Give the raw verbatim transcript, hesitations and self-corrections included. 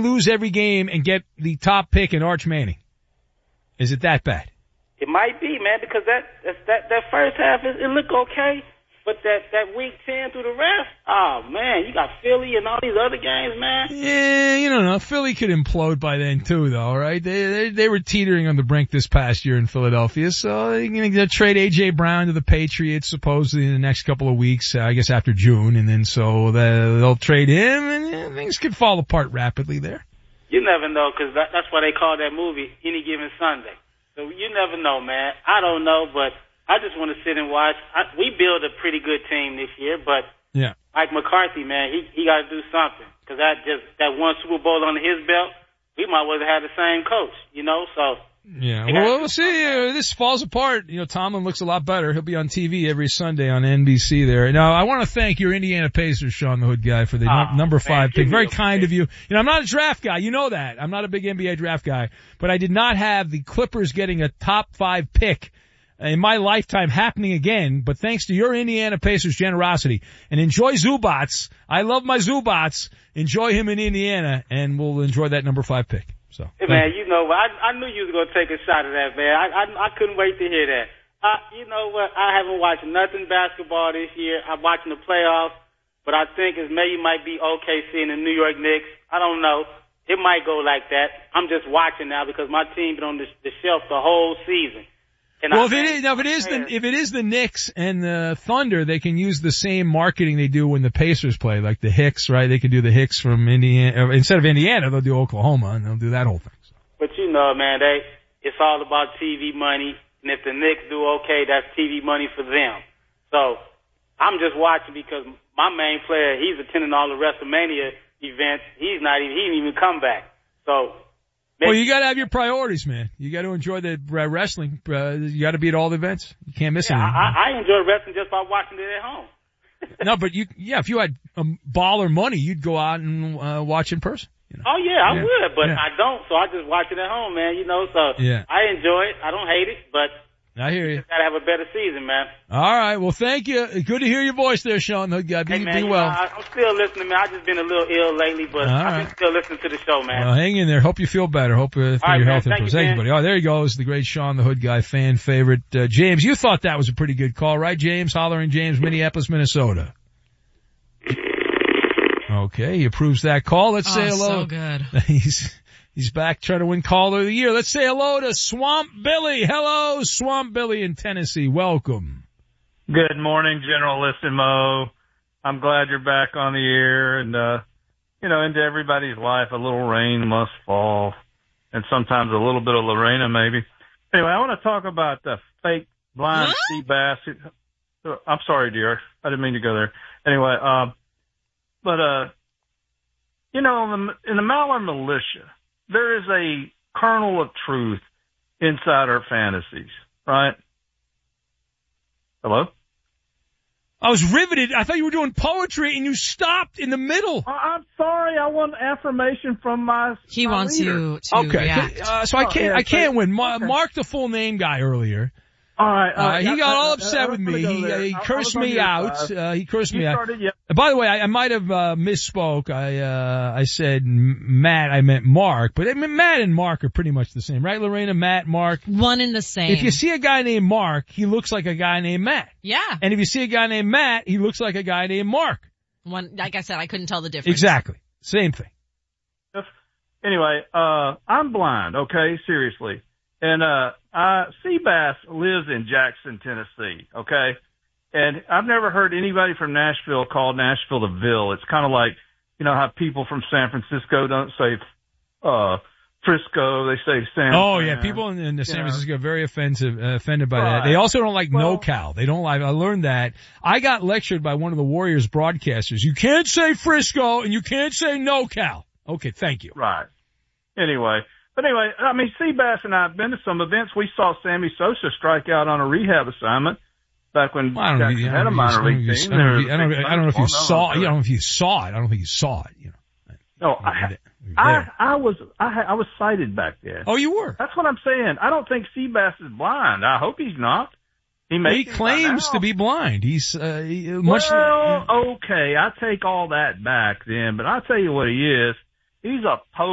lose every game and get the top pick in Arch Manning? Is it that bad? It might be, man, because that that that first half, it, it looked okay. But that, that week ten through the rest, oh, man, you got Philly and all these other games, man. Yeah, you don't know. Philly could implode by then, too, though, right? They they, they were teetering on the brink this past year in Philadelphia, so they're going to trade A J. Brown to the Patriots supposedly in the next couple of weeks, uh, I guess after June, and then so the, they'll trade him, and yeah, things could fall apart rapidly there. You never know, because that, that's why they call that movie Any Given Sunday. So you never know, man. I don't know, but I just want to sit and watch. I, we build a pretty good team this year, but yeah, Mike McCarthy, man, he he got to do something, because that just that one Super Bowl under his belt, we might well have had the same coach, you know. So yeah, well, we'll see. Uh, this falls apart. You know, Tomlin looks a lot better. He'll be on T V every Sunday on N B C there. Now, I want to thank your Indiana Pacers, Sean the Hood guy, for the oh, num- number five man, pick. Very kind of you. You know, I'm not a draft guy. You know that. I'm not a big N B A draft guy, but I did not have the Clippers getting a top five pick in my lifetime happening again, but thanks to your Indiana Pacers generosity. And enjoy Zubats. I love my Zubats. Enjoy him in Indiana, and we'll enjoy that number five pick. So, hey, man, you know, I I knew you was gonna take a shot at that, man. I I, I couldn't wait to hear that. I, you know what? I haven't watched nothing basketball this year. I'm watching the playoffs, but I think as maybe might be O K C and the New York Knicks. I don't know. It might go like that. I'm just watching now because my team been on the, the shelf the whole season. And well, I, if it is, now if it is the, if it is the Knicks and the Thunder, they can use the same marketing they do when the Pacers play, like the Hicks, right? They can do the Hicks from Indiana, instead of Indiana, they'll do Oklahoma and they'll do that whole thing. So. But you know, man, they, it's all about T V money. And if the Knicks do okay, that's T V money for them. So I'm just watching because my main player, he's attending all the WrestleMania events. He's not even, he didn't even come back. So. Well, you got to have your priorities, man. You got to enjoy the uh, wrestling. Uh, you got to be at all the events. You can't miss yeah, anything. I, I enjoy wrestling just by watching it at home. No, but you, yeah, if you had um, baller money, you'd go out and uh, watch in person. You know? Oh yeah, I yeah. would, but yeah. I don't, so I just watch it at home, man. You know, so yeah. I enjoy it. I don't hate it, but I hear you. Just gotta have a better season, man. All right, well, thank you. Good to hear your voice there, Sean. Be, hey, man, be well. Know, I, I'm still listening, man. I've just been a little ill lately, but All I've right. been still listening to the show, man. Well, hang in there. Hope you feel better. Hope uh, your right, health man. improves. Thank you, Thank you, buddy. Oh, there he goes, the great Sean the Hood guy, fan favorite. Uh, James, you thought that was a pretty good call, right, James? Hollering James, Minneapolis, Minnesota. Okay, he approves that call. Let's oh, say hello. So good. He's he's back trying to win Caller of the Year. Let's say hello to Swamp Billy. Hello, Swamp Billy in Tennessee. Welcome. Good morning, General Listen Mo. I'm glad you're back on the air, and uh, you know, into everybody's life, a little rain must fall, and sometimes a little bit of Lorena, maybe. Anyway, I want to talk about the fake blind what? sea bass. I'm sorry, dear. I didn't mean to go there. Anyway, um, but uh, you know, in the, in the Maller militia, there is a kernel of truth inside our fantasies, right? Hello? I was riveted. I thought you were doing poetry and you stopped in the middle. I'm sorry. I want affirmation from my He my wants leader. you to Okay. react. Uh, so I can't, Oh, yeah, I can't so- win. Ma- okay. Mark the full name guy earlier. All right. all Uh, right. he got I- all I- upset I with was me. gonna go He, uh, there. he I- I cursed was on me your out. side. Uh, he cursed You me out. started, yeah. By the way, I, I might have uh, misspoke. I uh, I said Matt. I meant Mark. But I mean, Matt and Mark are pretty much the same, right, Lorena? Matt, Mark. One and the same. If you see a guy named Mark, he looks like a guy named Matt. yeah. And if you see a guy named Matt, he looks like a guy named Mark. One, like I said, I couldn't tell the difference. Exactly. Same thing. Anyway, uh, I'm blind, okay? Seriously. And, uh, uh, Seabass lives in Jackson, Tennessee, okay? And I've never heard anybody from Nashville call Nashville the Ville. It's kind of like, you know, how people from San Francisco don't say, uh, Frisco, they say San Oh Fran. yeah, people in, in San Yeah. Francisco are very offensive, uh, offended by Right. that. They also don't like Well- NoCal. They don't like, I learned that. I got lectured by one of the Warriors broadcasters. You can't say Frisco and you can't say NoCal. Okay, thank you. Right. Anyway, but anyway, I mean, Seabass and I have been to some events. We saw Sammy Sosa strike out on a rehab assignment back when Well, I don't know if Jackson you- I had a don't know minor if you- league I team. don't know if you- There I don't was a know- big I don't know if you baseball. saw, No, I don't know if you saw it. I don't think you saw it, you know. No, I, You were I, there. I was, I, had- I was sighted back then. Oh, you were? That's what I'm saying. I don't think Seabass is blind. I hope he's not. He may He be by claims now. to be blind. He's, uh, he- much. Well, okay, I take all that back then, but I tell you what he is. He's a po